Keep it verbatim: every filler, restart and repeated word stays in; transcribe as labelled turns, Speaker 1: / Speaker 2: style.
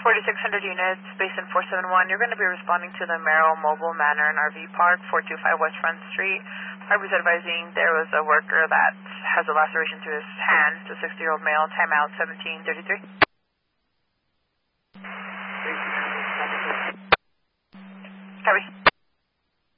Speaker 1: forty-six hundred units, based in four seven one. You're going to be responding to the Merrill Mobile Manor and R V Park, four two five West Front Street. I was advising there was a worker that has a laceration to his hand. It's a sixty-year-old male. Timeout seventeen thirty-three. Copy.